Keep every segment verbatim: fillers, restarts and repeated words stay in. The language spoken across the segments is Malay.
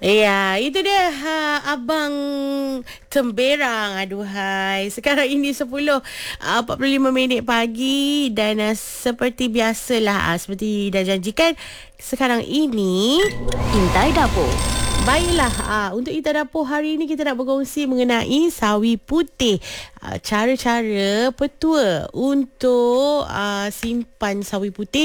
Ya, itu dia ha, Abang Temberang. Aduhai. Sekarang ini sepuluh empat puluh lima minit pagi dan uh, seperti biasalah, uh, seperti dah janjikan, sekarang ini Intai Dapur. baiklah, uh, untuk Intai Dapur hari ini kita nak berkongsi mengenai sawi putih. Uh, cara-cara petua untuk uh, simpan sawi putih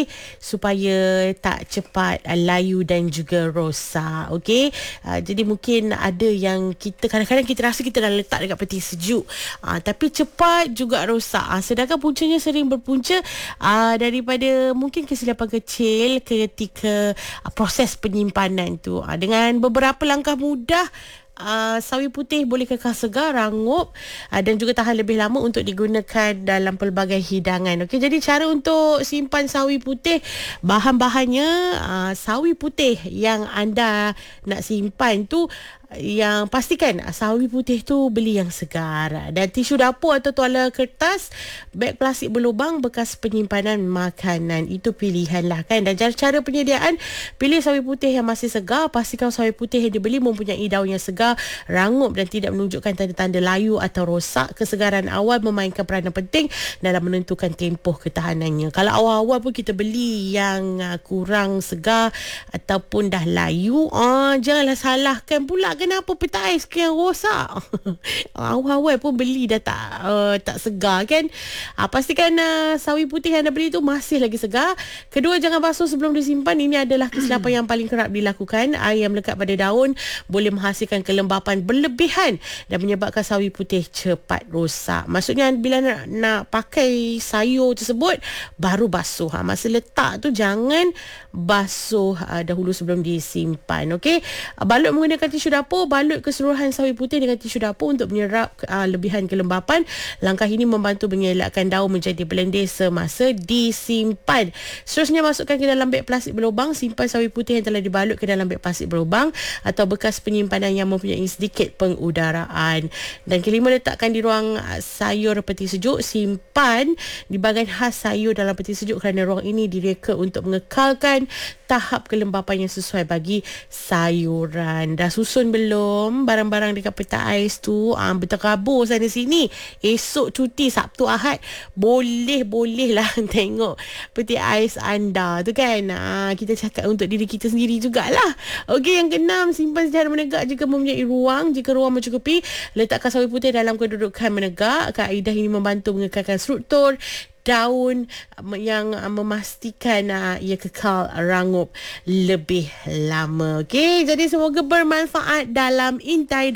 supaya tak cepat uh, layu dan juga rosak. Okey. Uh, jadi mungkin ada yang kita kadang-kadang kita rasa kita dah letak dekat peti sejuk, uh, tapi cepat juga rosak. Uh, sedangkan puncanya sering berpunca uh, daripada mungkin kesilapan kecil ketika uh, proses penyimpanan tu. Uh, dengan beberapa langkah mudah, Uh, sawi putih boleh kekal segar, rangup uh, dan juga tahan lebih lama untuk digunakan dalam pelbagai hidangan. Okey, jadi cara untuk simpan sawi putih, bahan-bahannya, uh, sawi putih yang anda nak simpan tu, yang pastikan sawi putih tu beli yang segar, dan tisu dapur atau tuala kertas, beg plastik berlubang bekas penyimpanan makanan, itu pilihan lah kan. Dan cara-cara penyediaan, pilih sawi putih yang masih segar, pastikan sawi putih yang dibeli mempunyai daun yang segar, rangup dan tidak menunjukkan tanda-tanda layu atau rosak. Kesegaran awal memainkan peranan penting dalam menentukan tempoh ketahanannya. Kalau awal-awal pun kita beli yang uh, kurang segar ataupun dah layu, ah, janganlah salahkan pula kenapa peti ais yang rosak. Awal-awal pun beli dah tak uh, tak segar kan. Uh, pastikan uh, sawi putih yang anda beli tu masih lagi segar. Kedua, jangan basuh sebelum disimpan. Ini adalah kesilapan yang paling kerap dilakukan. Air yang melekat pada daun boleh menghasilkan kelembapan berlebihan dan menyebabkan sawi putih cepat rosak. Maksudnya bila nak, nak pakai sayur tersebut baru basuh. Ha, masa letak tu jangan basuh uh, dahulu sebelum disimpan. Okey. Uh, balut menggunakan tisu dapur, balut keseluruhan sawi putih dengan tisu dapur untuk menyerap uh, lebihan kelembapan. Langkah ini membantu mengelakkan daun menjadi berlendir semasa disimpan. Seterusnya, masukkan ke dalam beg plastik berlubang. Simpan sawi putih yang telah dibalut ke dalam beg plastik berlubang atau bekas penyimpanan yang mempunyai sedikit pengudaraan. Dan kelima, letakkan di ruang uh, sayur peti sejuk. Simpan di bahagian khas sayur dalam peti sejuk kerana ruang ini direka untuk mengekalkan tahap kelembapan yang sesuai bagi sayuran. Dah susun belum barang-barang dekat peti ais tu? Ah, berterabur sana sini. Esok cuti Sabtu Ahad, boleh-boleh lah tengok peti ais anda tu kan. Ah, kita cakap untuk diri kita sendiri jugalah. Okey, yang keenam, simpan secara menegak jika mempunyai ruang. Jika ruang mencukupi, letakkan sawi putih dalam kedudukan menegak. Kaedah ini membantu mengekalkan struktur daun yang memastikan uh, ia kekal rangup lebih lama. Okey, jadi semoga bermanfaat dalam Intai